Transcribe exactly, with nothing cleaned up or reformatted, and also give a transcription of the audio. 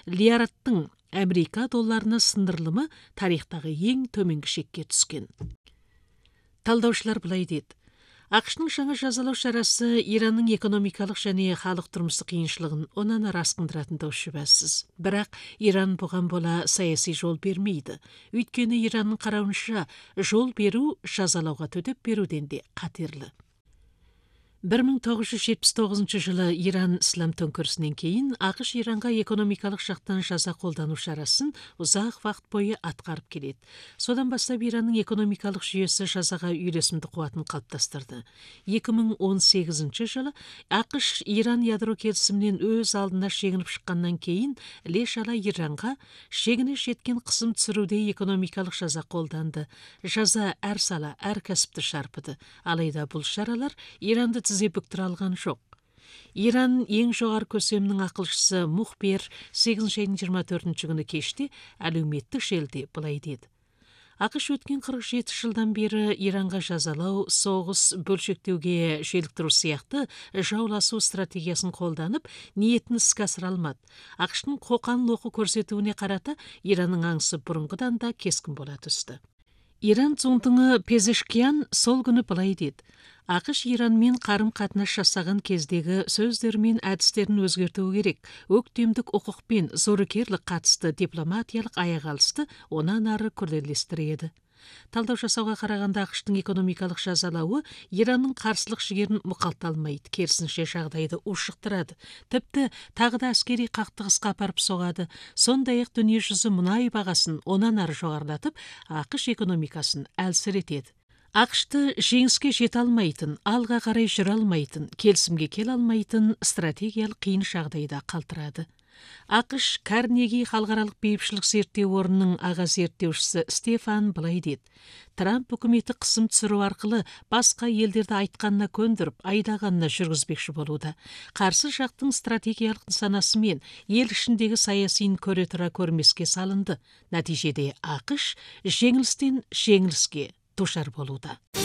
лиараттың Америка долларына сындырылымы тарихтағы ең төменгі шекке түскен. Талдаушылар былай дейді. ақш-ның жаңа жазалау шарасы Иранның экономикалық және халық тұрмысы қиыншылығын онан ары асқындыратын дау шүбәсіз. Бірақ Иран бұған бола саяси жол бермейді. Өйткені Иранның қарауынша жол беру жазалауға төтеп беруден де қатерлі. бір мың тоғыз жүз жетпіс тоғызыншы жылы Иран ислам төңкерісінен кейін ақш Иранға экономикалық жақтан жаза қолдану шарасын ұзақ вақыт бойы атқарып келеді. Содан бастап Иранның экономикалық жүйесі жазаға үйлесімді қуатын қалыптастырды. екі мың он сегізінші жылы ақш Иран ядро келісімінен өз алдына шегініп шыққаннан кейін іле-шала Иранға шегіне жеткен қысым түсіруде экономикалық жаза қолданды. Жаза әр сала, әр кәсіпті шарпыды. Алайда бұл шаралар Иранды тізе бүктіре алған жоқ. Иран ең жоғары көсемнің ақылшысы Мухбер сегізінші айдың жиырма төртінші күні кеште әлеуметтік желіде былай деді. ақш өткен қырық жеті жылдан бері Иранға жазалау, соғыс, бөлшектеуге желіктіру сияқты жауласу стратегиясын қолданып, ниетін іске асыра алмады. ақш-ның қоқан-лоқы көрсетуіне қарата Иранның аңысы бұрынғыдан да кескін бола түсті. Иран цунтыңы Пезешкиян сол күні былай деді. ақш Иранмен қарым-қатынас жасаған кездегі сөздері мен әдістерін өзгертуі керек. Өктемдік құқықпен зорыкерлік қатысты дипломатиялық аяқ алысты онан ары күрделестіреді. Талдау жасауға қарағанда ақш-тың экономикалық жазалауы Иранның қарсылық жігерін мұқалталмайды, керісінше жағдайды ушықтырады. Тіпті тағы да әскери қақтығысқа апарып соғады. Сондай-ақ дүниежүзі мұнай бағасын онан ары жоғарылатып, ақш экономикасын әлсіретеді. ақш-ты жеңіске жете алмайтын, алға қарай жүре алмайтын, келісімге келе алмайтын стратегиялық қиын жағдайда қалтырады. ақш Карнеги халықаралық бейбітшілік зерттеу орнының аға зерттеушісі Стефан былай деді. Трамп үкіметі қысым түсіру арқылы басқа елдерді айтқанына көндіріп, айдағанына жүргізбекші болуда. Қарсы жақтың стратегиялық нысанасымен ел ішіндегі саясиін көре тұра көрмеске салынды. Нәтижеде ақш жеңілістен жеңіліске душар болуда.